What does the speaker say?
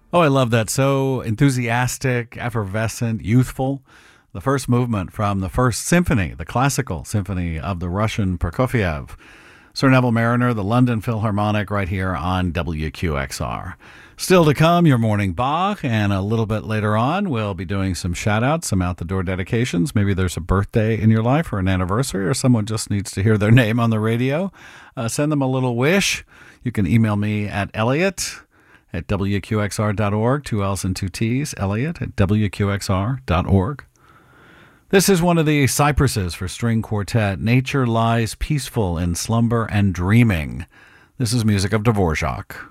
Oh, I love that. So enthusiastic, effervescent, youthful. The first movement from the first symphony, the classical symphony of the Russian Prokofiev. Sir Neville Mariner, the London Philharmonic, right here on WQXR. Still to come, your morning Bach, and a little bit later on, we'll be doing some shout-outs, some out-the-door dedications. Maybe there's a birthday in your life or an anniversary, or someone just needs to hear their name on the radio. Send them a little wish. You can email me at Elliot at WQXR.org, two L's and two T's, Elliot at WQXR.org. This is one of the cypresses for string quartet. Nature lies peaceful in slumber and dreaming. This is music of Dvorak.